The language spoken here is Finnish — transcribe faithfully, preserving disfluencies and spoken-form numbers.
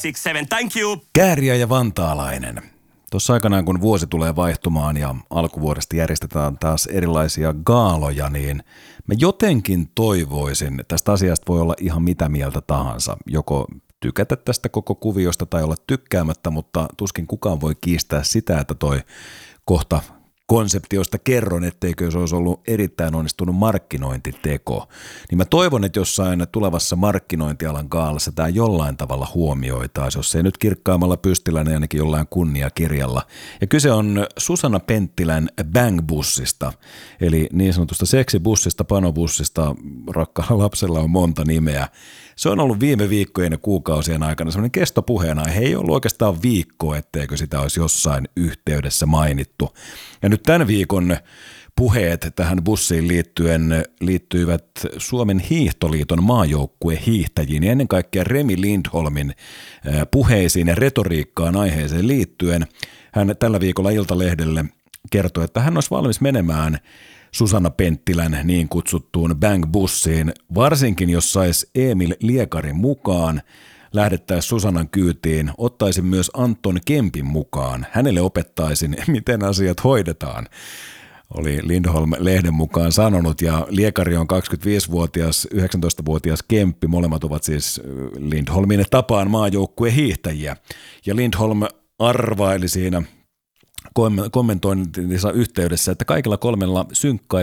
six seven, thank you. Kääriä ja vantaalainen. Tuossa aikanaan, kun vuosi tulee vaihtumaan ja alkuvuodesta järjestetään taas erilaisia gaaloja, niin mä jotenkin toivoisin, että tästä asiasta voi olla ihan mitä mieltä tahansa. Joko tykätä tästä koko kuviosta tai olla tykkäämättä, mutta tuskin kukaan voi kiistää sitä, että toi kohta konsepti, josta kerron, etteikö se olisi ollut erittäin onnistunut markkinointiteko. Niin mä toivon, että jossain tulevassa markkinointialan gaalassa tämä jollain tavalla huomioitaisiin, jos ei nyt kirkkaammalla pystillä, niin ainakin jollain kunniakirjalla. Ja kyse on Susanna Penttilän Bang-bussista, eli niin sanotusta seksibussista, panobussista, rakkaalla lapsella on monta nimeä. Se on ollut viime viikkojen ja kuukausien aikana sellainen kestopuheenaihe. Ei ollut oikeastaan viikkoa, etteikö sitä olisi jossain yhteydessä mainittu. Ja nyt tämän viikon puheet tähän bussiin liittyen liittyivät Suomen hiihtoliiton maajoukkuehiihtäjiin ja ennen kaikkea Remi Lindholmin puheisiin ja retoriikkaan aiheeseen liittyen. Hän tällä viikolla Iltalehdelle kertoi, että hän olisi valmis menemään Susanna Penttilän niin kutsuttuun Bang-bussiin, varsinkin jos saisi Emil Liekarin mukaan. Lähdettäisiin Susannan kyytiin, ottaisin myös Anton Kempin mukaan. Hänelle opettaisin, miten asiat hoidetaan, oli Lindholm lehden mukaan sanonut. Ja Liekari on kaksikymmentäviisivuotias, yhdeksäntoistavuotias Kemppi. Molemmat ovat siis Lindholmin tapaan maajoukkuehiihtäjiä. Ja Lindholm arvaili siinä kommentointinsa yhteydessä, että kaikilla kolmella synkkaa